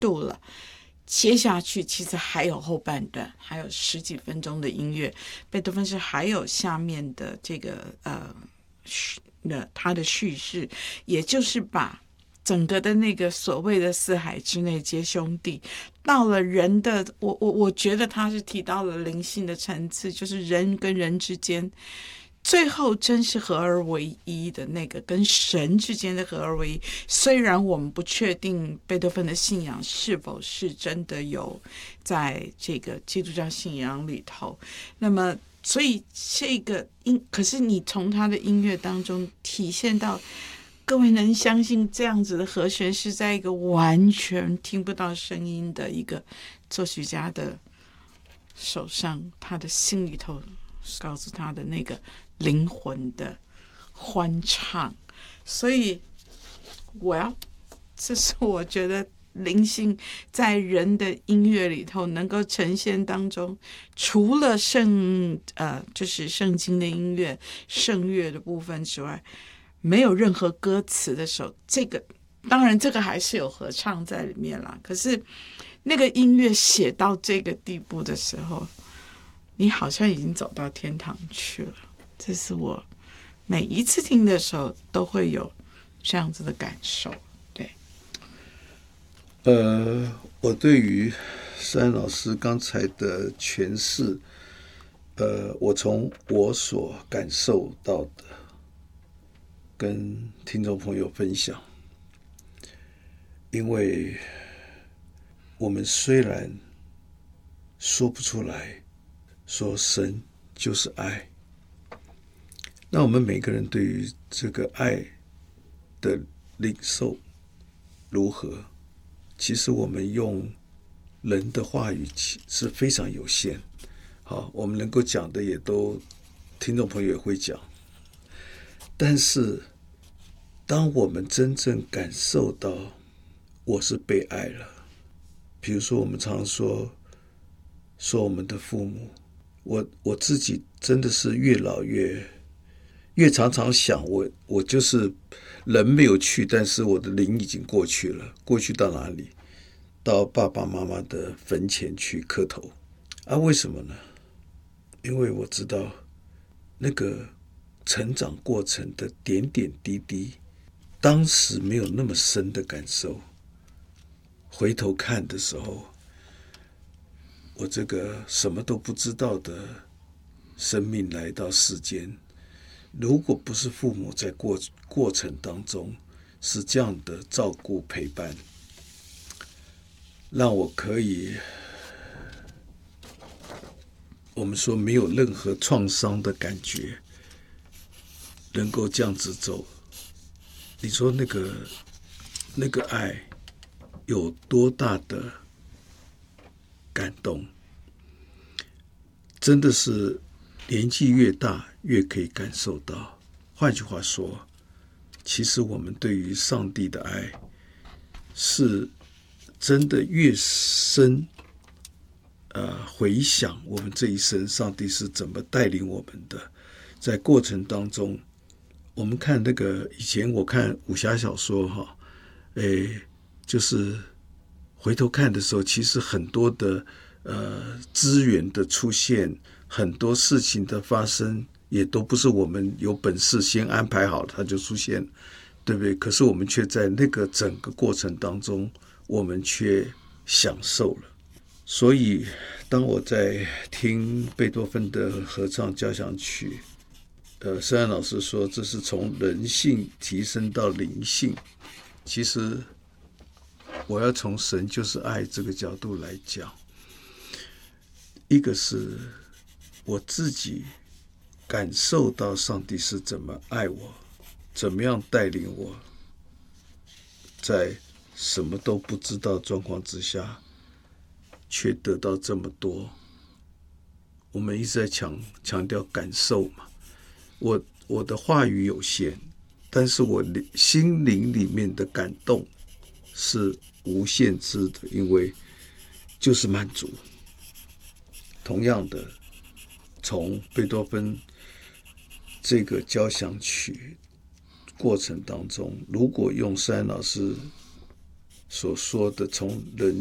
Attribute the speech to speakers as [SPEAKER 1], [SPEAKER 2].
[SPEAKER 1] 度了。接下去其实还有后半段，还有10几分钟的音乐。贝多芬是还有下面的这个他的叙事，也就是把整个的那个所谓的四海之内皆兄弟，到了人的我觉得他是提到了灵性的层次，就是人跟人之间最后真是合而为一的那个跟神之间的合而为一。虽然我们不确定贝多芬的信仰是否是真的有在这个基督教信仰里头，那么所以这个可是你从他的音乐当中体现到，各位能相信这样子的和弦是在一个完全听不到声音的一个作曲家的手上，他的心里头告诉他的那个灵魂的欢唱。所以这是我觉得灵性在人的音乐里头能够呈现当中，除了就是圣经的音乐圣乐的部分之外，没有任何歌词的时候，这个当然这个还是有合唱在里面啦，可是那个音乐写到这个地步的时候，你好像已经走到天堂去了。这是我每一次听的时候都会有这样子的感受。对，
[SPEAKER 2] 我对于山老师刚才的诠释，我从我所感受到的跟听众朋友分享。因为我们虽然说不出来说神就是爱，那我们每个人对于这个爱的领受如何，其实我们用人的话语是非常有限。好，我们能够讲的也都听众朋友也会讲，但是当我们真正感受到我是被爱了，比如说我们常说我们的父母，我自己真的是越老越常常想，我就是人没有去，但是我的灵已经过去了。过去到哪里？到爸爸妈妈的坟前去磕头啊？为什么呢？因为我知道那个成长过程的点点滴滴，当时没有那么深的感受，回头看的时候，我这个什么都不知道的生命来到世间，如果不是父母在过程当中是这样的照顾陪伴，让我可以我们说没有任何创伤的感觉，能够这样子走，你说那个爱有多大的感动？真的是年纪越大越可以感受到。换句话说，其实我们对于上帝的爱是真的越深，回想我们这一生上帝是怎么带领我们的。在过程当中，我们看那个以前我看武侠小说哈，就是回头看的时候，其实很多的资源的出现，很多事情的发生，也都不是我们有本事先安排好它就出现，对不对？可是我们却在那个整个过程当中，我们却享受了。所以当我在听贝多芬的合唱交响曲，圣安老师说这是从人性提升到灵性，其实我要从神就是爱这个角度来讲。一个是我自己感受到上帝是怎么爱我，怎么样带领我，在什么都不知道状况之下却得到这么多。我们一直在强调感受嘛，我的话语有限，但是我心灵里面的感动是无限制的，因为就是满足。同样的，从贝多芬这个交响曲过程当中，如果用山老师所说的从人